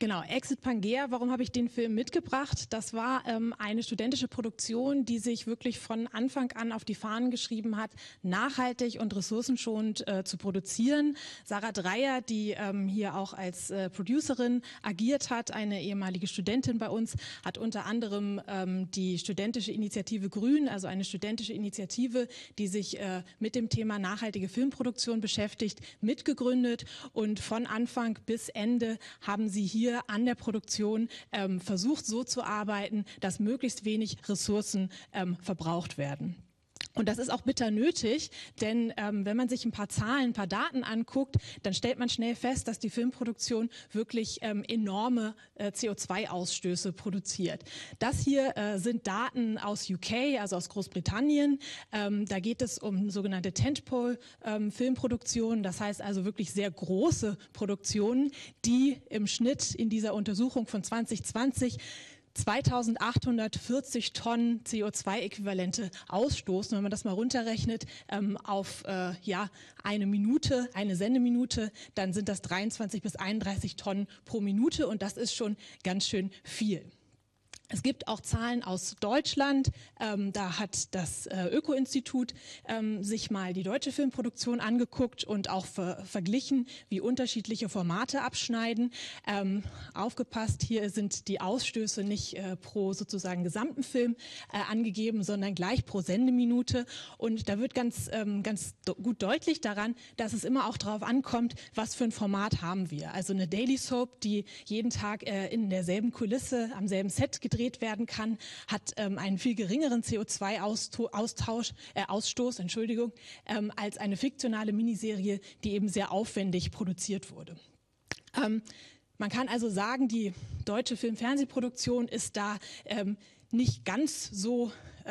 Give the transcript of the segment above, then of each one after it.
Genau, Exit Pangea, warum habe ich den Film mitgebracht? Das war eine studentische Produktion, die sich wirklich von Anfang an auf die Fahnen geschrieben hat, nachhaltig und ressourcenschonend zu produzieren. Sarah Dreier, die hier auch als Producerin agiert hat, eine ehemalige Studentin bei uns, hat unter anderem die studentische Initiative Grün, also eine studentische Initiative, die sich mit dem Thema nachhaltige Filmproduktion beschäftigt, mitgegründet, und von Anfang bis Ende haben sie hier an der Produktion versucht, so zu arbeiten, dass möglichst wenig Ressourcen verbraucht werden. Und das ist auch bitter nötig, denn wenn man sich ein paar Zahlen, ein paar Daten anguckt, dann stellt man schnell fest, dass die Filmproduktion wirklich enorme CO2-Ausstöße produziert. Das hier sind Daten aus UK, also aus Großbritannien. Da geht es um sogenannte Tentpole-Filmproduktionen, das heißt also wirklich sehr große Produktionen, die im Schnitt in dieser Untersuchung von 2020 2840 Tonnen CO2-Äquivalente ausstoßen. Wenn man das mal runterrechnet auf eine Minute, eine Sendeminute, dann sind das 23 bis 31 Tonnen pro Minute, und das ist schon ganz schön viel. Es gibt auch Zahlen aus Deutschland. Da hat das Öko-Institut sich mal die deutsche Filmproduktion angeguckt und auch verglichen, wie unterschiedliche Formate abschneiden. Aufgepasst, hier sind die Ausstöße nicht pro sozusagen gesamten Film angegeben, sondern gleich pro Sendeminute. Und da wird ganz gut deutlich daran, dass es immer auch darauf ankommt, was für ein Format haben wir. Also eine Daily Soap, die jeden Tag in derselben Kulisse, am selben Set gedreht werden kann, hat einen viel geringeren CO2-Ausstoß, als eine fiktionale Miniserie, die eben sehr aufwendig produziert wurde. Man kann also sagen, die deutsche Film-Fernsehproduktion ist da nicht so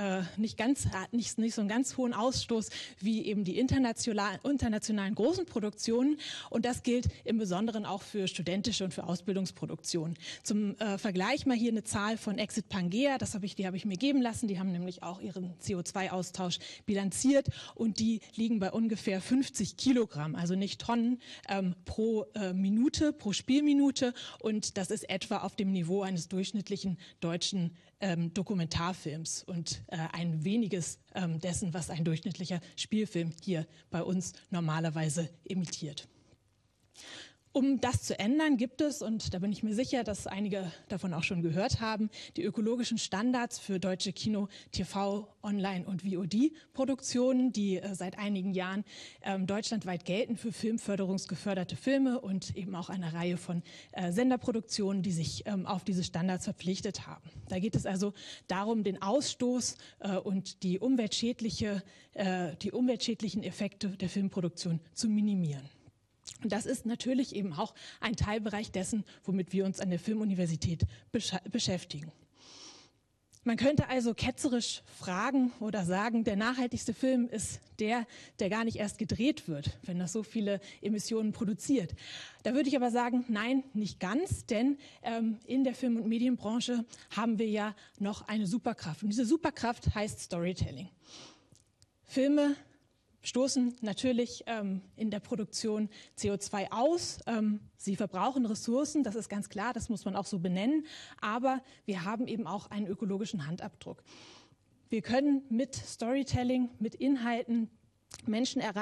einen ganz hohen Ausstoß wie eben die internationalen großen Produktionen, und das gilt im Besonderen auch für studentische und für Ausbildungsproduktionen. Zum Vergleich mal hier eine Zahl von Exit Pangea, die habe ich mir geben lassen, die haben nämlich auch ihren CO2-Austausch bilanziert, und die liegen bei ungefähr 50 Kilogramm, also nicht Tonnen, pro Minute, pro Spielminute, und das ist etwa auf dem Niveau eines durchschnittlichen deutschen Dokumentarfilms und ein weniges dessen, was ein durchschnittlicher Spielfilm hier bei uns normalerweise imitiert. Um das zu ändern, gibt es, und da bin ich mir sicher, dass einige davon auch schon gehört haben, die ökologischen Standards für deutsche Kino-, TV-, Online- und VOD-Produktionen, die seit einigen Jahren deutschlandweit gelten für filmförderungsgeförderte Filme und eben auch eine Reihe von Senderproduktionen, die sich auf diese Standards verpflichtet haben. Da geht es also darum, den Ausstoß und die umweltschädlichen Effekte der Filmproduktion zu minimieren. Und das ist natürlich eben auch ein Teilbereich dessen, womit wir uns an der Filmuniversität beschäftigen. Man könnte also ketzerisch fragen oder sagen, der nachhaltigste Film ist der gar nicht erst gedreht wird, wenn das so viele Emissionen produziert. Da würde ich aber sagen, nein, nicht ganz, denn in der Film- und Medienbranche haben wir ja noch eine Superkraft. Und diese Superkraft heißt Storytelling. Filme stoßen natürlich in der Produktion CO2 aus. Sie verbrauchen Ressourcen, das ist ganz klar, das muss man auch so benennen. Aber wir haben eben auch einen ökologischen Handabdruck. Wir können mit Storytelling, mit Inhalten Menschen erreichen,